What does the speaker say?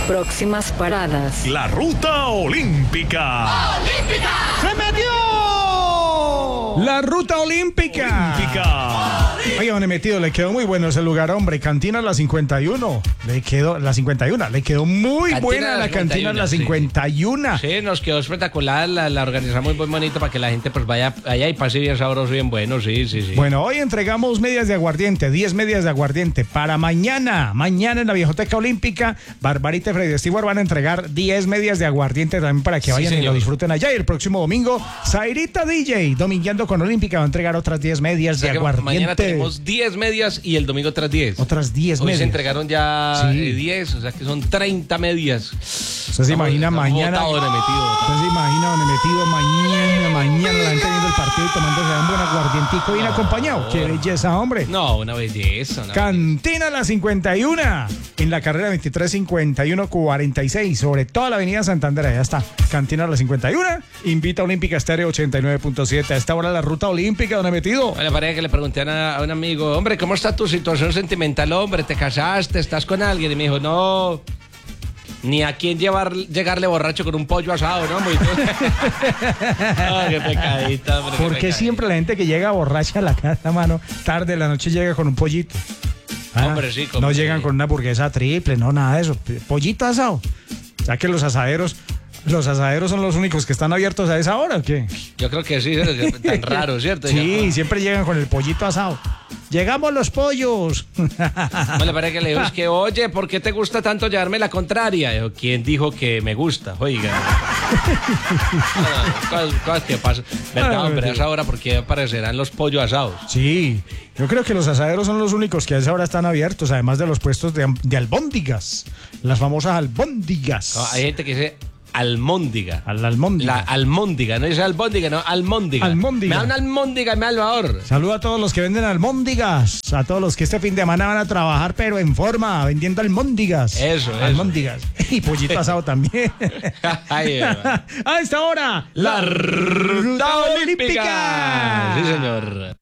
Próximas paradas. La ruta olímpica. ¡Se metió! La ruta olímpica. Oye, donde metido, le quedó muy bueno ese lugar, hombre. Cantina La 51. Le quedó muy Cantina buena la cantina La 51. Sí, nos quedó espectacular, la organizamos muy bonito para que la gente pues vaya allá y pase bien sabroso, bien bueno, sí. Bueno, hoy entregamos medias de aguardiente, 10 medias de aguardiente para mañana. Mañana en la Viejoteca Olímpica, Barbarita y Freddy Stewart van a entregar 10 medias de aguardiente también para que vayan y lo disfruten allá. Y el próximo domingo, Zairita DJ, domingueando con Olímpica, va a entregar otras 10 medias de aguardiente. Mañana tenemos 10 medias y el domingo otras 10. Otras 10 medias. Hoy se entregaron ya 10, o sea que son 30 medias. Usted se imagina mañana. Usted se imagina donde metido mañana la gente viendo el partido y tomándose un buen aguardientico bien acompañado. Qué belleza, hombre. No, una belleza. Cantina La 51 en la carrera 2351-46 sobre toda la avenida Santander. Allá está. Cantina La 51. Invita a Olímpica Estéreo 89.7. A esta hora la ruta olímpica, donde metido. Me parece que le pregunté a un amigo, hombre, ¿cómo está tu situación sentimental, hombre? ¿Te casaste? ¿Estás con alguien? Y me dijo, no, ni a quién llegarle borracho con un pollo asado, ¿no? Muy qué pecadita, hombre. ¿Por qué siempre la gente que llega borracha a la casa, mano, tarde de la noche llega con un pollito? Hombre, sí. No llegan con una hamburguesa triple, no, nada de eso. Pollito asado. Ya que los asaderos son los únicos que están abiertos a esa hora, ¿o qué? Yo creo que sí, es tan raro, ¿cierto? Sí, siempre llegan con el pollito asado. ¡Llegamos los pollos! No le parece que le digo, es que, oye, ¿por qué te gusta tanto llevarme la contraria? Yo, ¿quién dijo que me gusta? Oiga. Cosas que pasan. ¿Verdad, hombre? A esa hora, ¿por qué aparecerán los pollos asados? Sí, yo creo que los asaderos son los únicos que a esa hora están abiertos, además de los puestos de albóndigas. Las famosas albóndigas. No, hay gente que dice almóndiga. Almóndiga. La almóndiga, no dice albóndiga, no, almóndiga. Almóndiga. Me da una almóndiga, me da el favor. Saluda a todos los que venden almóndigas, a todos los que este fin de semana van a trabajar, pero en forma, vendiendo almóndigas. Eso. Almóndigas. Y pollito asado también. A esta hora, la ruta olímpica. Sí, señor.